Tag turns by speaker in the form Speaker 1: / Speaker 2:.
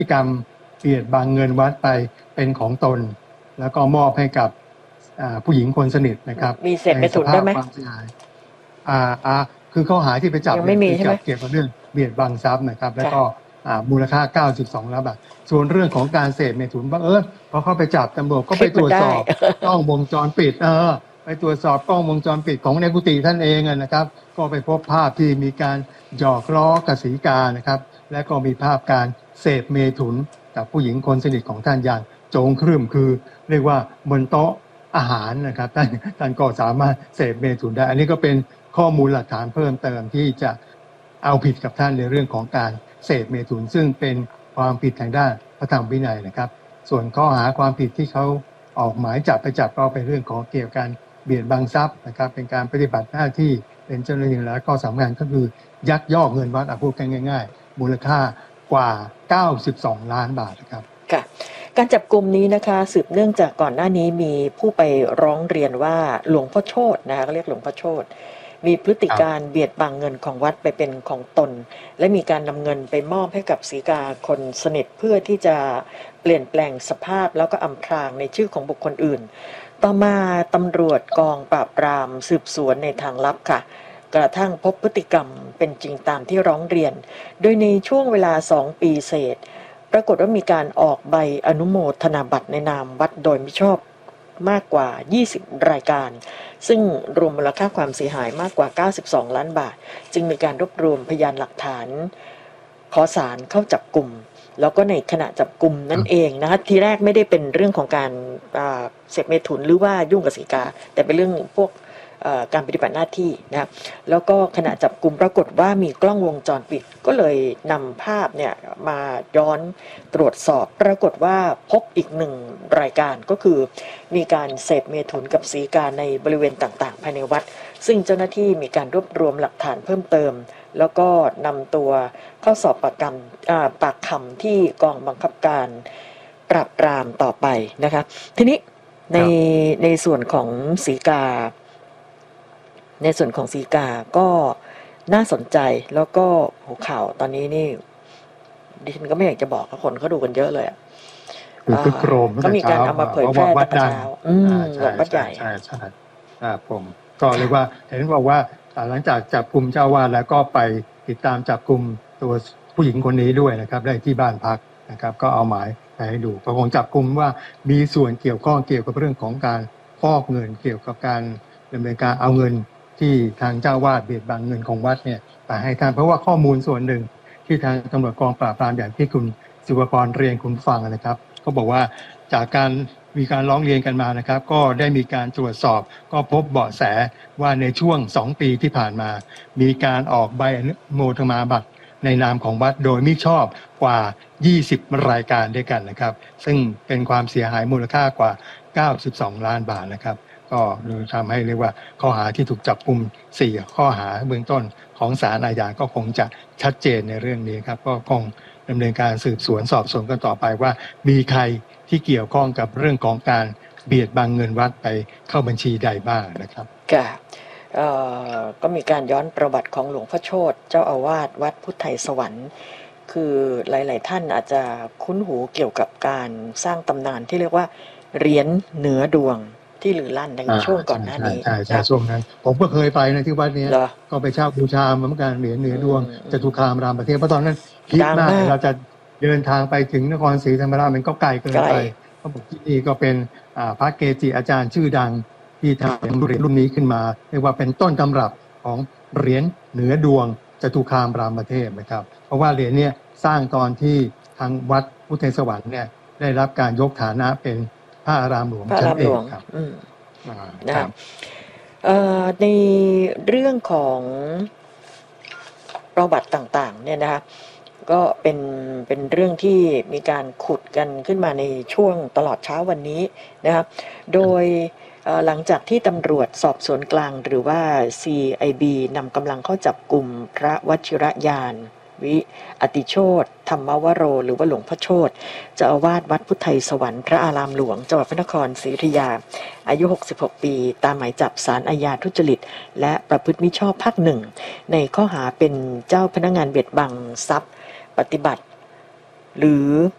Speaker 1: ติกรรมเบียดบังเงินวัดไปเป็นของตนแล้วก็มอบให้กับผู้หญิงคนสนิทนะครับ
Speaker 2: มีเศษเมถุนด้วยไหม
Speaker 1: ความเสียหายคือข้อหาที่ไปจับ
Speaker 2: คือจับ
Speaker 1: เกี่ยวกับเรื่องเบียดบังทรัพย์นะครับแล้วก็มูลค่า92ล้านบาทส่วนเรื่องของการเสพเมถุนบังเอิญพอเข้าไปจับตำรวจก็ไปตรวจสอบกล้องวงจรปิดไปตรวจสอบกล้องวงจรปิดของในกุฏิท่านเองนะครับก็ไปพบภาพที่มีการหยอกล้อกับศรีกานะครับและก็มีภาพการเสพเมถุนกับผู้หญิงคนสนิทของท่านอย่างโจงครึ่มคือเรียกว่าบนโต๊ะอาหารนะครับท่านก็สามารถเสพเมถุนได้อันนี้ก็เป็นข้อมูลหลักฐานเพิ่มเติมที่จะเอาผิดกับท่านในเรื่องของการเสพเมถุนซึ่งเป็นความผิดทางด้านพระธรรมวินัยนะครับส่วนข้อหาความผิดที่เขาออกหมายจับก็เป็นเรื่องของเกี่ยวกับการเบียดบังทรัพย์นะครับเป็นการปฏิบัติหน้าที่เป็นเจ้าหน้าที่แล้วก็สำคัญก็คือยักยอกเงินวัดพูดกันง่ายๆมูลค่ากว่า92ล้านบาทครับ
Speaker 2: ค่ะการจับกลุ่มนี้นะคะสืบเนื่องจากก่อนหน้านี้มีผู้ไปร้องเรียนว่าหลวงพ่อโชตินะคะเขาเรียกหลวงพ่อโชติมีพฤติการเบียดบังเงินของวัดไปเป็นของตนและมีการนำเงินไปมอบให้กับศรีกาคนสนิทเพื่อที่จะเปลี่ยนแปลงสภาพแล้วก็อำพรางในชื่อของบุคคลอื่นต่อมาตำรวจกองปราบปรามสืบสวนในทางลับค่ะกระทั่งพบพฤติกรรมเป็นจริงตามที่ร้องเรียนโดยในช่วงเวลา2 ปีเศษปรากฏว่ามีการออกใบอนุโมทนาบัตรในนามวัดโดยมิชอบมากกว่า20รายการซึ่งรวมมูลค่าความเสียหายมากกว่า92ล้านบาทจึงมีการรวบรวมพยานหลักฐานขอศาลเข้าจับกลุ่มแล้วก็ในขณะจับกลุ่มนั่นเองนะคะทีแรกไม่ได้เป็นเรื่องของการเสพเมถุนหรือว่ายุ่งกับศรีกาแต่เป็นเรื่องพวกการปฏิบัติหน้าที่นะครับแล้วก็ขณะจับกลุ่มปรากฏว่ามีกล้องวงจรปิดก็เลยนำภาพเนี่ยมาย้อนตรวจสอบปรากฏว่าพบอีก1รายการก็คือมีการเสพเมถุนกับศรีกาในบริเวณต่างๆภายในวัดซึ่งเจ้าหน้าที่มีการรวบรวมหลักฐานเพิ่มเติมแล้วก็นำตัวเข้าสอบปากคำที่กองบังคับการปราบปรามต่อไปนะคะทีนี้ในส่วนของศรีกาก็น่าสนใจแล้วก็หัวข่าวตอนนี้นี่ดิฉันก็ไม่อยากจะบอกคนเขาดูกันเยอะเลย
Speaker 1: คือโกรม
Speaker 2: ก็มีการเอามาเผยแพร่ตั้งแต่เช้าวัดใหญ่
Speaker 1: ใช่ผมก็เรียกว่าเห็นบอกว่าหลังจากจับกลุ่มเจ้าวาดแล้วก็ไปติดตามจับกลุ่มตัวผู้หญิงคนนี้ด้วยนะครับได้ที่บ้านพักนะครับก็เอาหมายไปให้ดูก็คงจับกลุ่มว่ามีส่วนเกี่ยวข้องเกี่ยวกับเรื่องของการฟอกเงินเกี่ยวกับการดำเนินการเอาเงินที่ทางเจ้าวาดเบียดบังเงินของวัดเนี่ยไปให้ท่านเพราะว่าข้อมูลส่วนหนึ่งที่ทางตำรวจกองปราบปรามอย่างที่คุณศิวกรเรียนคุณฟังนะครับก็บอกว่าจากการมีการร้องเรียนกันมานะครับก็ได้มีการตรวจสอบก็พบเบาะแสว่าในช่วง2 ปีที่ผ่านมามีการออกใบอนุโมทนาบัตรในนามของวัดโดยมิชอบกว่า20รายการด้วยกันนะครับซึ่งเป็นความเสียหายมูลค่ากว่า92ล้านบาทนะครับก็ทำให้เรียกว่าข้อหาที่ถูกจับกุม4ข้อหาเบื้องต้นของศาลอาญาก็คงจะชัดเจนในเรื่องนี้ครับก็คงดำเนินการสืบสวนสอบสวนกันต่อไปว่ามีใครที่เกี่ยวข้องกับเรื่องของการเบียดบังเงินวัดไปเข้าบัญชีใดบ้างนะครับ
Speaker 2: ค่ะก็มีการย้อนประวัติของหลวงพ่อโชติเจ้าอาวาสวัดพุทธไทยสวรรค์คือหลายๆท่านอาจจะคุ้นหูเกี่ยวกับการสร้างตำนานที่เรียกว่าเหรียญเหนือดวงที่ลือลั่นในช่วงก่อนหน้านี้
Speaker 1: ใช่ช่วงนั้นผมก็เคยไปนะที่วัดนี้ก็ไปเช่าบูชาเหมือนกันเหรียญเหนือดวงจตุคามรามประเทศเพราะตอนนั้นคิดมากเราจะเดินทางไปถึงนครศรีธรรมราชมันก็ไกลเกินไปเขาบอกที่นี่ก็เป็นพระเกจิอาจารย์ชื่อดังที่ทำเหรียญรุ่นนี้ขึ้นมาเรียกว่าเป็นต้นตำรับของเหรียญเหนือดวงจตุคามรามเทพนะครับเพราะว่าเหรียญเนี่ยสร้างตอนที่ทางวัดพุทธไทยสวรรค์เนี่ยได้รับการยกฐานะเป็นพระอารามหลวงชั้นเอกครับ
Speaker 2: นะครับในเรื่องของประวัติต่างๆเนี่ยนะคะก็เป็นเรื่องที่มีการขุดกันขึ้นมาในช่วงตลอดเช้าวันนี้นะครับโดยหลังจากที่ตำรวจสอบสวนกลางหรือว่า CIB นำกำลังเข้าจับกลุ่มพระวชิรยานวิอติโชติธรรมวโรหรือว่าหลวงพ่อโชติเจ้าอาวาสวัดพุทธไทยสวรรค์พระอารามหลวงจังหวัดพระนครศรีอยุธยาอายุ66ปีตามหมายจับศาลอาญาทุจริตและประพฤติมิชอบภาค 1ในข้อหาเป็นเจ้าพนักงานเบียดบังทรัพย์ปฏิบัติหรือ